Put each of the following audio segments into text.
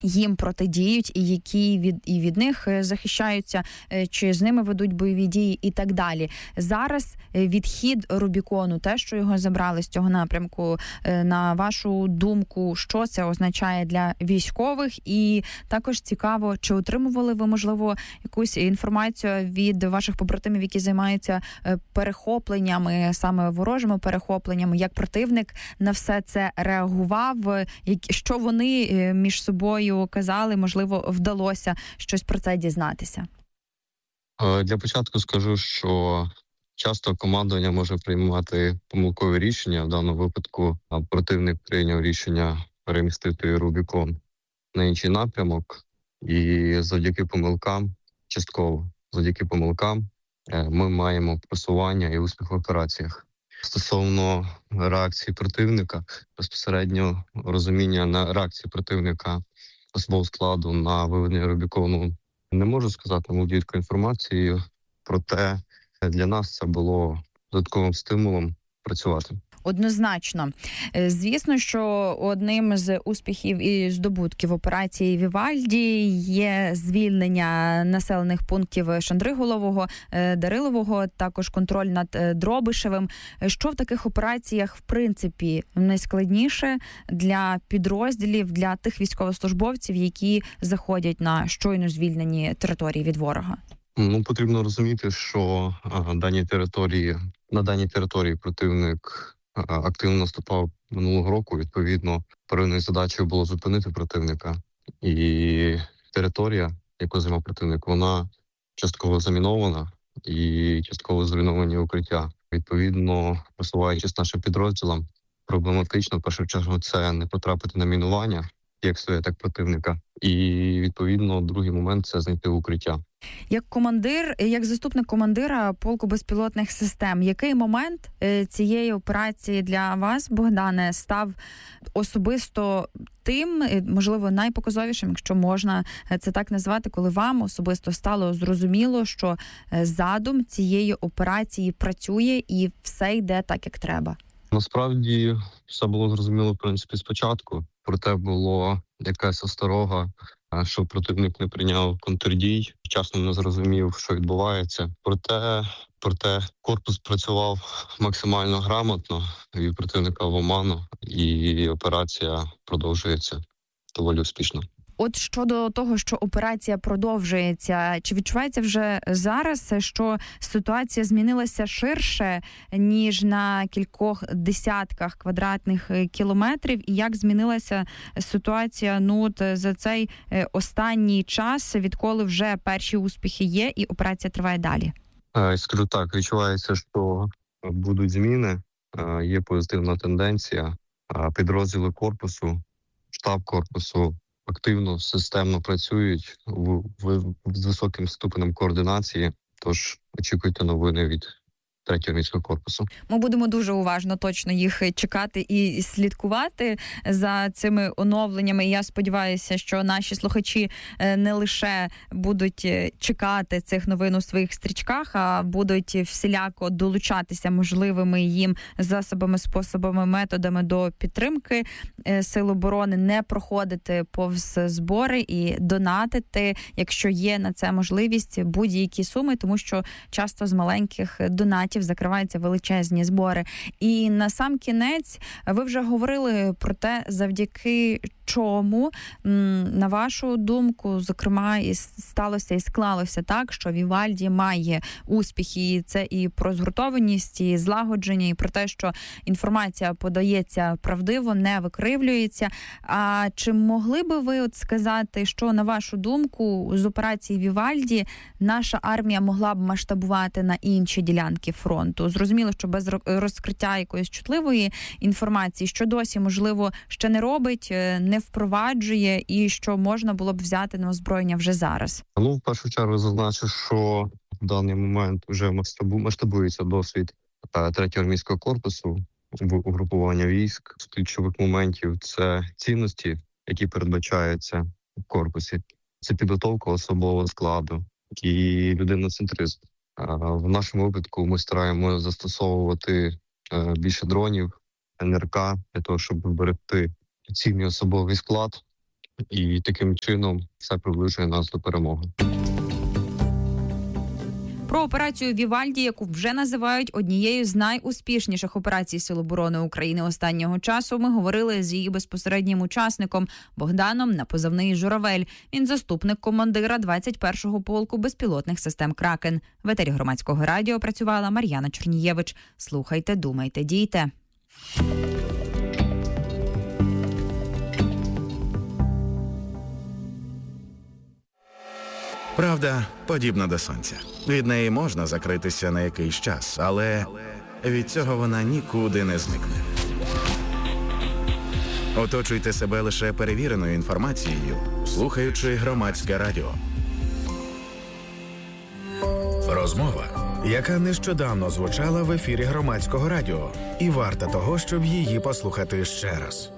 їм протидіють, і які від них захищаються, чи з ними ведуть бойові дії і так далі. Зараз відхід Рубікону, те, що його забрали з цього напрямку, на вашу думку, що це означає для військових? І також цікаво, чи отримували ви, можливо, якусь інформацію від ваших побратимів, які займаються перехопленнями, саме ворожими перехопленнями, як противник на все це реагував, що вони між собою казали, можливо, вдалося щось про це дізнатися? Для початку скажу, що часто командування може приймати помилкові рішення. В даному випадку противник прийняв рішення перемістити Рубікон на інший напрямок. І завдяки помилкам, частково завдяки помилкам, ми маємо просування і успіх в операціях. Стосовно реакції противника, безпосередньо розуміння на реакції противника особового складу на виведення Рубікону не можу сказати молодіткою інформацією, проте для нас це було додатковим стимулом працювати. Однозначно. Звісно, що одним з успіхів і здобутків операції Вівальді є звільнення населених пунктів Шандриголового, Дарилового, також контроль над Дробишевим. Що в таких операціях, в принципі, найскладніше для підрозділів, для тих військовослужбовців, які заходять на щойно звільнені території від ворога? Потрібно розуміти, що на даній території противник активно наступав минулого року. Відповідно, первинною задачею було зупинити противника. І територія, яку займав противник, вона частково замінована і частково зруйновані укриття. Відповідно, просуваючись нашим підрозділам, проблематично, в першу чергу, це не потрапити на мінування, як своє, так противника. І, відповідно, другий момент – це знайти укриття. Як командир, як заступник командира полку безпілотних систем, який момент цієї операції для вас, Богдане, став особисто тим, можливо, найпоказовішим, якщо можна це так назвати, коли вам особисто стало зрозуміло, що задум цієї операції працює і все йде так, як треба? Насправді, все було зрозуміло, в принципі, спочатку. Проте було якась осторога, що противник не прийняв контрдій, вчасно не зрозумів, що відбувається. Проте корпус працював максимально грамотно, вів противника в оману, і операція продовжується доволі успішно. От щодо того, що операція продовжується, чи відчувається вже зараз, що ситуація змінилася ширше, ніж на кількох десятках квадратних кілометрів? І як змінилася ситуація за цей останній час, відколи вже перші успіхи є і операція триває далі? Скажу так, відчувається, що будуть зміни, є позитивна тенденція. Підрозділи корпусу, штаб корпусу активно, системно працюють з високим ступенем координації, тож очікуйте новини від 3-го армійського корпусу. Ми будемо дуже уважно точно їх чекати і слідкувати за цими оновленнями. І я сподіваюся, що наші слухачі не лише будуть чекати цих новин у своїх стрічках, а будуть всіляко долучатися можливими їм засобами, способами, методами до підтримки Сил оборони, не проходити повз збори і донатити, якщо є на це можливість, будь-які суми, тому що часто з маленьких донатів закриваються величезні збори. І на сам кінець ви вже говорили про те, завдяки чому, на вашу думку, зокрема, і сталося і склалося так, що Вівальді має успіхи. І це і про згуртованість, і злагодження, і про те, що інформація подається правдиво, не викривлюється. А чи могли би ви сказати, що, на вашу думку, з операції Вівальді наша армія могла б масштабувати на інші ділянки фронту? Зрозуміло, що без розкриття якоїсь чутливої інформації, що досі, можливо, ще не робить, не впроваджує, і що можна було б взяти на озброєння вже зараз? В першу чергу зазначу, що в даний момент вже масштабується досвід 3-го армійського корпусу в угрупування військ. З ключових моментів – це цінності, які передбачаються в корпусі. Це підготовка особового складу і людиноцентризм. В нашому випадку ми стараємося застосовувати більше дронів, НРК, для того, щоб вберегти цінний особовий склад, і таким чином все приближує нас до перемоги. Про операцію «Вівальді», яку вже називають однією з найуспішніших операцій Сил оборони України останнього часу, ми говорили з її безпосереднім учасником Богданом на позивний «Журавель». Він заступник командира 21-го полку безпілотних систем «Кракен». В етері Громадського радіо працювала Мар'яна Чорнієвич. Слухайте, думайте, дійте. Правда подібна до сонця. Від неї можна закритися на якийсь час, але від цього вона нікуди не зникне. Оточуйте себе лише перевіреною інформацією, слухаючи Громадське радіо. Розмова, яка нещодавно звучала в ефірі Громадського радіо, і варта того, щоб її послухати ще раз.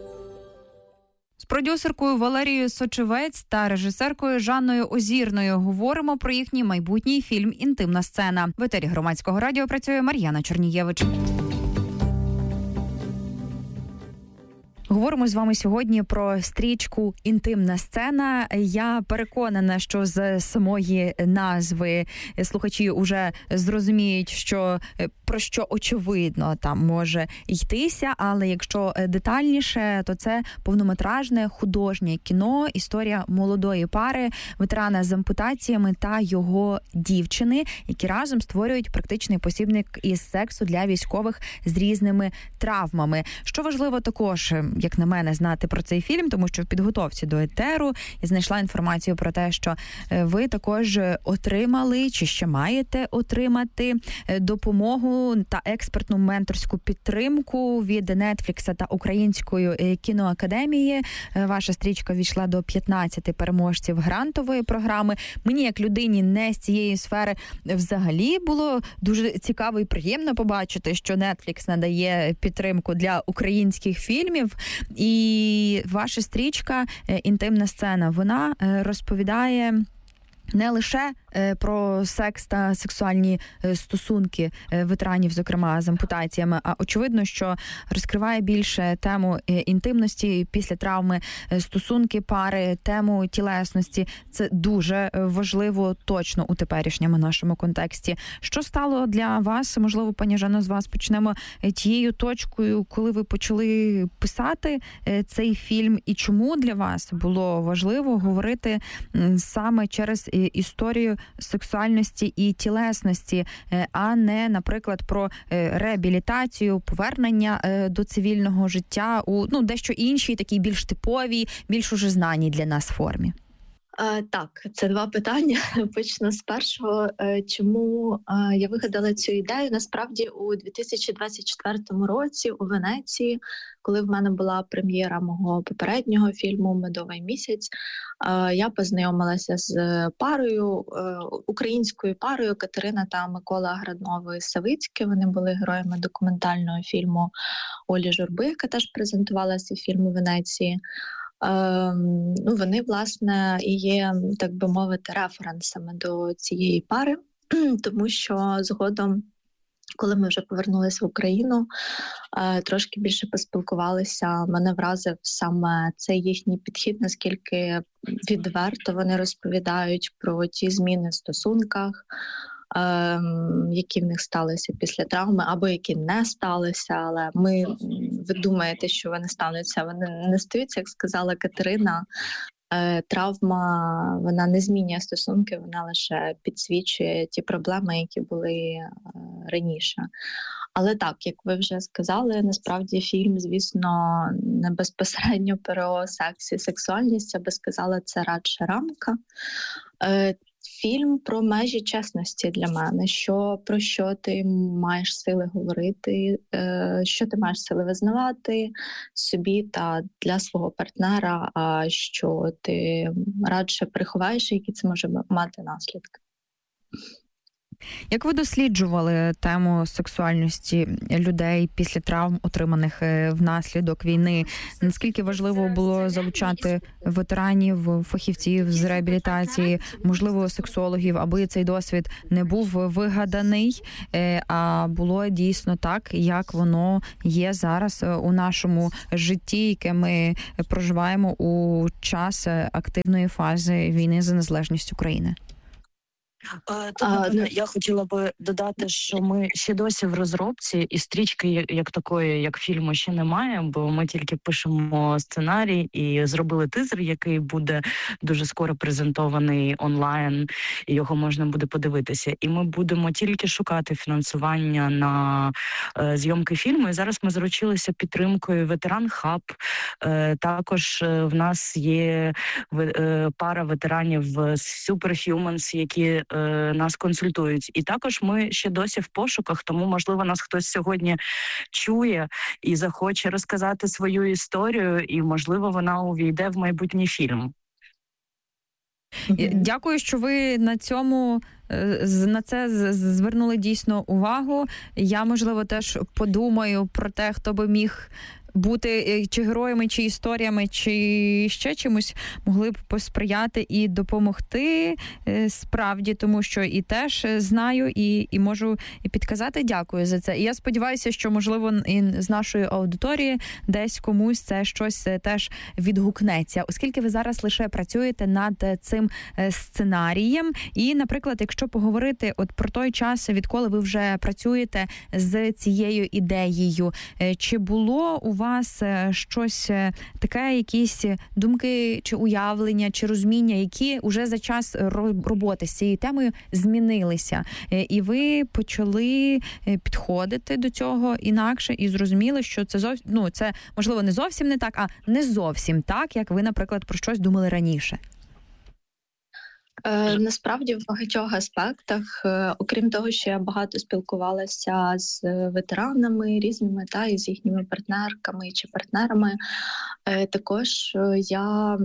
З продюсеркою Валерією Сочевець та режисеркою Жанною Озірною говоримо про їхній майбутній фільм «Інтимна сцена». В етері Громадського радіо працює Мар'яна Чорнієвич. Говоримо з вами сьогодні про стрічку «Інтимна сцена». Я переконана, що з самої назви слухачі вже зрозуміють, що про що очевидно там може йтися, але якщо детальніше, то це повнометражне художнє кіно, історія молодої пари, ветерана з ампутаціями та його дівчини, які разом створюють практичний посібник із сексу для військових з різними травмами. Що важливо також, як на мене, знати про цей фільм, тому що в підготовці до етеру я знайшла інформацію про те, що ви також отримали чи ще маєте отримати допомогу та експертну менторську підтримку від Netflix та Української кіноакадемії. Ваша стрічка війшла до 15 переможців грантової програми. Мені, як людині не з цієї сфери, взагалі було дуже цікаво і приємно побачити, що Netflix надає підтримку для українських фільмів. І ваша стрічка «Інтимна сцена», вона розповідає не лише про секс та сексуальні стосунки ветеранів, зокрема з ампутаціями, а очевидно, що розкриває більше тему інтимності після травми, стосунки пари, тему тілесності. Це дуже важливо точно у теперішньому нашому контексті. Що стало для вас, можливо, пані Жано, з вас почнемо, тією точкою, коли ви почали писати цей фільм, і чому для вас було важливо говорити саме через історію сексуальності і тілесності, а не, наприклад, про реабілітацію, повернення до цивільного життя у дещо іншій, такій більш типовій, більш уже знаній для нас формі? Так, це два питання. Почну з першого. Чому я вигадала цю ідею? Насправді, у 2024 році у Венеції, коли в мене була прем'єра мого попереднього фільму «Медовий місяць», я познайомилася з парою, українською парою Катерина та Микола Градновий-Савицькі. Вони були героями документального фільму Олі Журби, яка теж презентувала цей фільм у Венеції. Вони, власне, і є, так би мовити, референсами до цієї пари, тому що згодом, коли ми вже повернулися в Україну, трошки більше поспілкувалися, мене вразив саме цей їхній підхід, наскільки відверто вони розповідають про ті зміни в стосунках, які в них сталися після травми, або які не сталися, але ви думаєте, що вони стануться, вони не стаються, як сказала Катерина. Травма, вона не змінює стосунки, вона лише підсвічує ті проблеми, які були раніше. Але так, як ви вже сказали, насправді фільм, звісно, не безпосередньо про секс і сексуальність, я би сказала, це радше рамка. Фільм про межі чесності для мене, про що ти маєш сили говорити, що ти маєш сили визнавати собі та для свого партнера, а що ти радше приховаєш, які це може мати наслідки. Як ви досліджували тему сексуальності людей після травм, отриманих внаслідок війни? Наскільки важливо було залучати ветеранів, фахівців з реабілітації, можливо, сексологів, аби цей досвід не був вигаданий, а було дійсно так, як воно є зараз у нашому житті, яке ми проживаємо у час активної фази війни за незалежність України? Я хотіла би додати, що ми ще досі в розробці, і стрічки як такої, як фільму, ще немає, бо ми тільки пишемо сценарій і зробили тизер, який буде дуже скоро презентований онлайн, і його можна буде подивитися. І ми будемо тільки шукати фінансування на зйомки фільму. І зараз ми заручилися підтримкою Ветеран Хаб. Також в нас є пара ветеранів з Superhumans, які нас консультують. І також ми ще досі в пошуках, тому, можливо, нас хтось сьогодні чує і захоче розказати свою історію, і, можливо, вона увійде в майбутній фільм. Дякую, що ви на це звернули дійсно увагу. Я, можливо, теж подумаю про те, хто би міг бути чи героями, чи історіями, чи ще чимось, могли б посприяти і допомогти справді, тому що і теж знаю, і можу і підказати. Дякую за це. І я сподіваюся, що, можливо, і з нашої аудиторії десь комусь це щось теж відгукнеться. Оскільки ви зараз лише працюєте над цим сценарієм, і, наприклад, якщо поговорити от про той час, відколи ви вже працюєте з цією ідеєю, чи було у вас щось таке, якісь думки, чи уявлення, чи розуміння, які вже за час роботи з цією темою змінилися, і ви почали підходити до цього інакше і зрозуміли, що це це, можливо, не зовсім не так, а не зовсім так, як ви, наприклад, про щось думали раніше? Насправді в багатьох аспектах, окрім того, що я багато спілкувалася з ветеранами різними, і з їхніми партнерками чи партнерами, також я,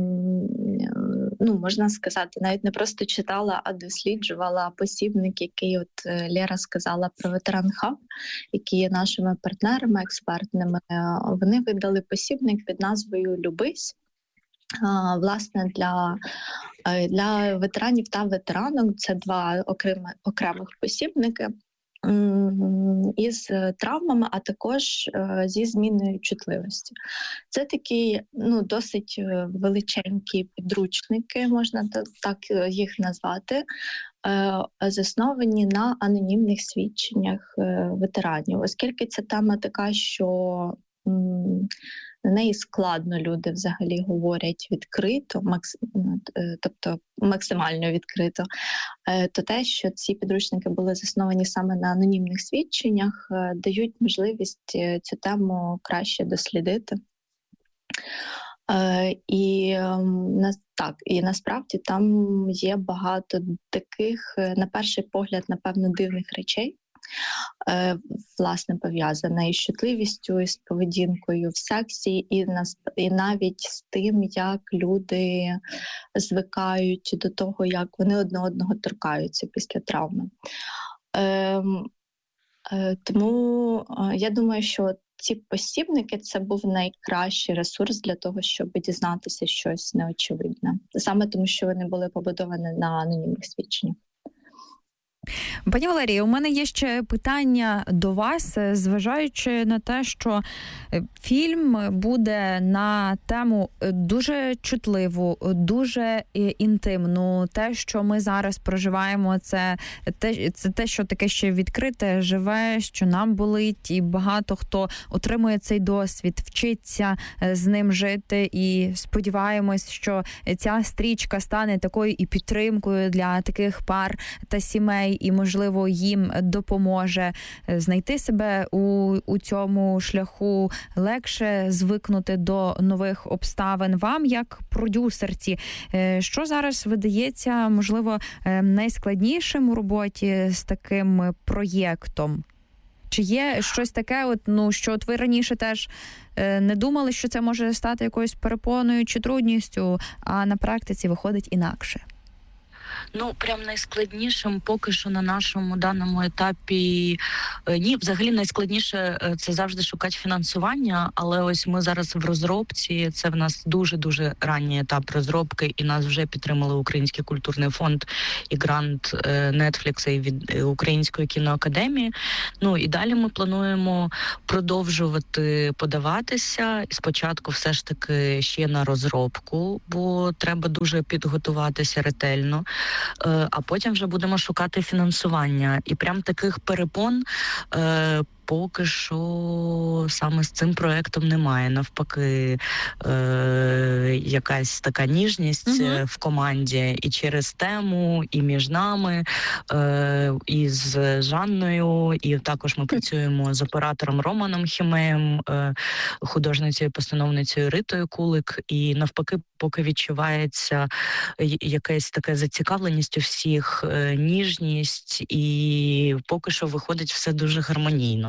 можна сказати, навіть не просто читала, а досліджувала посібник, який от Лера сказала про Ветеран Хаб, які є нашими партнерами, експертними. Вони видали посібник під назвою «Любись». Власне, для ветеранів та ветеранок це два окремих посібники із травмами, а також зі зміною чутливості. Це такі досить величенькі підручники, можна так їх назвати, засновані на анонімних свідченнях ветеранів. Оскільки ця тема така, що на неї складно люди взагалі говорять відкрито, тобто максимально відкрито, то те, що ці підручники були засновані саме на анонімних свідченнях, дають можливість цю тему краще дослідити. І насправді там є багато таких, на перший погляд, напевно, дивних речей, власне, пов'язана із чутливістю, із поведінкою в сексі, і навіть з тим, як люди звикають до того, як вони одне одного торкаються після травми. Тому я думаю, що ці посібники – це був найкращий ресурс для того, щоб дізнатися щось неочевидне. Саме тому, що вони були побудовані на анонімних свідченнях. Пані Валерія, у мене є ще питання до вас, зважаючи на те, що фільм буде на тему дуже чутливу, дуже інтимну. Те, що ми зараз проживаємо, це те, що таке ще відкрите, живе, що нам болить, і багато хто отримує цей досвід, вчиться з ним жити, і сподіваємось, що ця стрічка стане такою і підтримкою для таких пар та сімей, і, можливо, їм допоможе знайти себе у цьому шляху, легше звикнути до нових обставин. Вам, як продюсерці, що зараз видається, можливо, найскладнішим у роботі з таким проєктом? Чи є щось таке, що ви раніше теж не думали, що це може стати якоюсь перепоною чи трудністю, а на практиці виходить інакше? Ну, прям найскладнішим поки що на нашому даному етапі ні, взагалі найскладніше це завжди шукати фінансування, але ось ми зараз в розробці, це в нас дуже-дуже ранній етап розробки, і нас вже підтримали Український культурний фонд і грант Netflix і від Української кіноакадемії. Ну, і далі ми плануємо продовжувати подаватися, спочатку все ж таки ще на розробку, бо треба дуже підготуватися ретельно. А потім вже будемо шукати фінансування. І прям таких перепон поки що саме з цим проектом немає. Навпаки, якась така ніжність в команді і через тему, і між нами, і з Жанною, і також ми працюємо з оператором Романом Хімеєм, художницею-постановницею Ритою Кулик, і навпаки, поки відчувається якась така зацікавленість у всіх, ніжність, і поки що виходить все дуже гармонійно.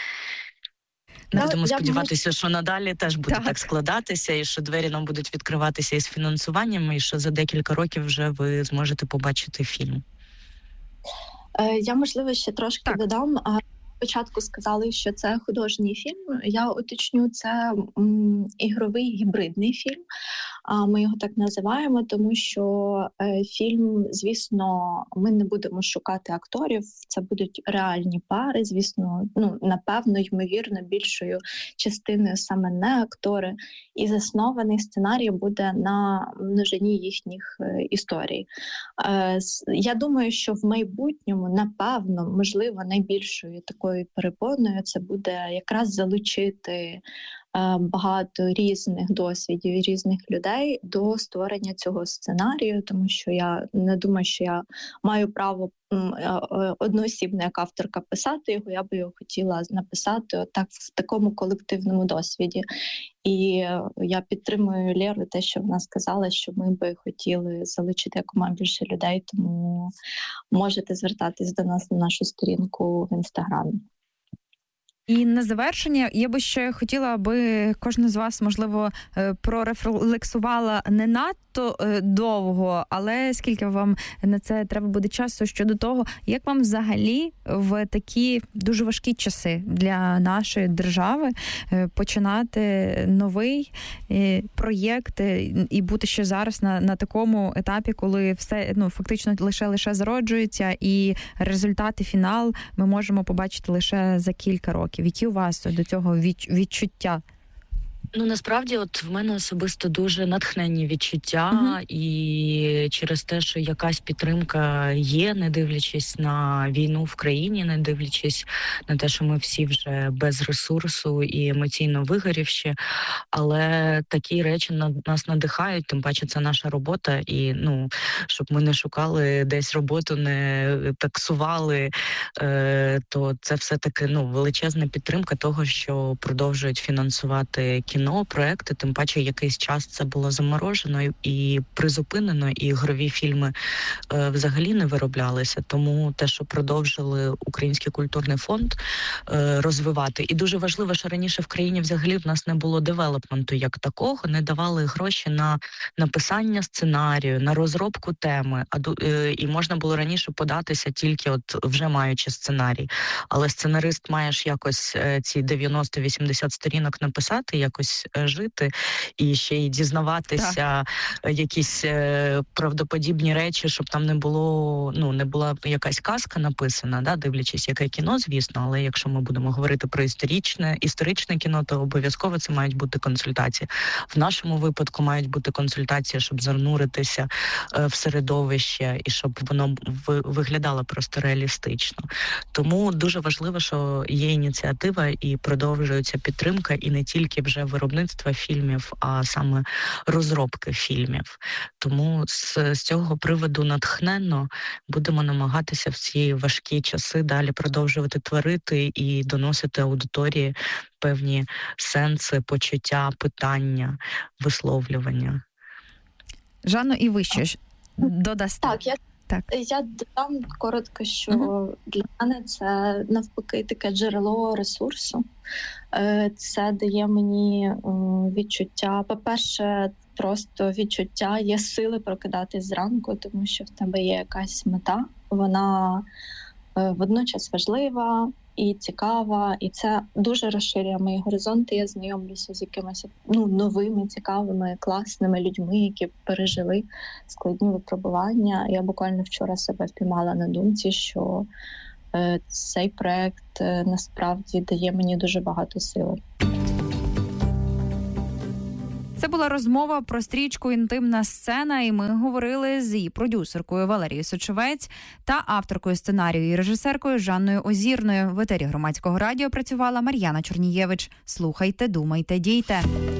Будемо сподіватися, що надалі теж буде так складатися, і що двері нам будуть відкриватися із фінансуванням, і що за декілька років вже ви зможете побачити фільм. Я, можливо, ще трошки додам. Спочатку сказали, що це художній фільм. Я уточню, це ігровий гібридний фільм. Ми його так називаємо, тому що фільм, звісно, ми не будемо шукати акторів, це будуть реальні пари, звісно, напевно, ймовірно, більшою частиною саме не актори. І заснований сценарій буде на множині їхніх історій. Я думаю, що в майбутньому, напевно, можливо, найбільшою такою перепоною це буде якраз залучити багато різних досвідів і різних людей до створення цього сценарію, тому що я не думаю, що я маю право одноосібно як авторка писати його, я би його хотіла написати отак в такому колективному досвіді. І я підтримую Лєру, те, що вона сказала, що ми би хотіли залучити якомога більше людей, тому можете звертатись до нас на нашу сторінку в Інстаграмі. І на завершення я би ще хотіла, аби кожна з вас, можливо, прорефлексувала не надто довго, але скільки вам на це треба буде часу щодо того, як вам взагалі в такі дуже важкі часи для нашої держави починати новий проєкт і бути ще зараз на такому етапі, коли все фактично лише зароджується, і результати, фінал ми можемо побачити лише за кілька років. Які у вас до цього відчуття? Ну, насправді, от в мене особисто дуже натхненні відчуття, і через те, що якась підтримка є, не дивлячись на війну в країні, не дивлячись на те, що ми всі вже без ресурсу і емоційно вигорівші, але такі речі нас надихають, тим паче це наша робота, і, щоб ми не шукали десь роботу, не таксували, то це все-таки, величезна підтримка того, що продовжують фінансувати кіно, проекти, тим паче якийсь час це було заморожено і призупинено, і ігрові фільми взагалі не вироблялися. Тому те, що продовжили Український культурний фонд розвивати. І дуже важливо, що раніше в країні взагалі в нас не було девелопменту як такого, не давали гроші на написання сценарію, на розробку теми. І можна було раніше податися тільки вже маючи сценарій. Але сценарист маєш якось ці 90-80 сторінок написати, якось жити і ще й дізнаватися якісь правдоподібні речі, щоб там не була якась казка написана, дивлячись, яке кіно, звісно, але якщо ми будемо говорити про історичне кіно, то обов'язково це мають бути консультації. В нашому випадку мають бути консультації, щоб зануритися в середовище і щоб воно виглядало просто реалістично. Тому дуже важливо, що є ініціатива і продовжується підтримка, і не тільки вже виробництва фільмів, а саме розробки фільмів. Тому з цього приводу натхненно будемо намагатися в ці важкі часи далі продовжувати творити і доносити аудиторії певні сенси, почуття, питання, висловлювання. Жанно, і ви ще додасте? Я додам коротко, що для мене це навпаки таке джерело ресурсу. Це дає мені відчуття, по-перше, просто відчуття, є сили прокидатись зранку, тому що в тебе є якась мета, вона водночас важлива і цікава, і це дуже розширює мої горизонти. Я знайомлюся з якимись новими, цікавими, класними людьми, які пережили складні випробування. Я буквально вчора себе впіймала на думці, що цей проект насправді дає мені дуже багато сили. Це була розмова про стрічку «Інтимна сцена», і ми говорили з її продюсеркою Валерією Сочевець та авторкою сценарію і режисеркою Жанною Озірною. В етері Громадського радіо працювала Мар'яна Чорнієвич. Слухайте, думайте, дійте.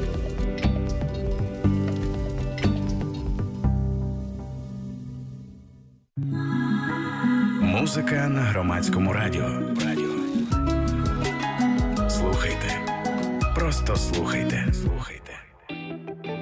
Музика на Громадському радіо. Слухайте. Просто слухайте.